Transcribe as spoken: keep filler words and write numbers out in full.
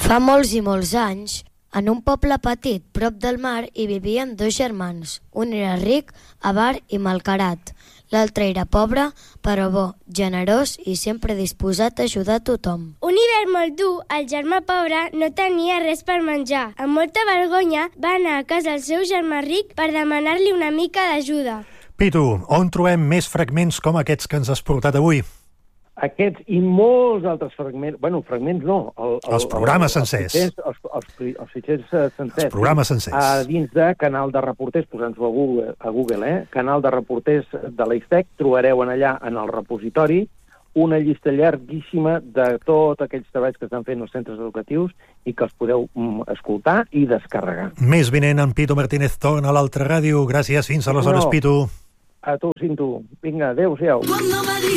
Fa molts i molts anys, en un poble petit prop del mar hi vivien dos germans. Un era ric, avar i malcarat. L'altre era pobre, però bo, generós i sempre disposat a ajudar a tothom. Un hivern molt dur, el germà pobre no tenia res per menjar. Amb molta vergonya va anar a casa del seu germà ric per demanar-li una mica d'ajuda. Pitu, on trobem més fragments com aquests que ens has portat avui? Aquests i molts altres fragments, bueno, fragments no. El, el, els programes el, sencers. Els, els, els, els fitxers sencers. Els programes sencers. A dins de Canal de Reporters, posant-ho a Google, a Google eh? Canal de Reporters de l'Aistec, trobareu en allà, en el repositori, una llista llarguíssima de tots aquells treballs que estan fent els centres educatius i que els podeu mm, escoltar i descarregar. Més vinent, en Pitu Martínez torna a l'altra ràdio. Gràcies, fins aleshores, no. Pitu. A tu, Cinto. Vinga, adéu-siau.